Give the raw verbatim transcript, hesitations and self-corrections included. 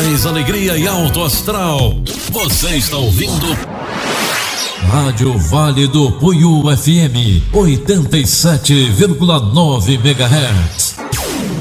paz, alegria e alto astral. Você está ouvindo Rádio Vale do Puiú F M oitenta e sete vírgula nove megahertz.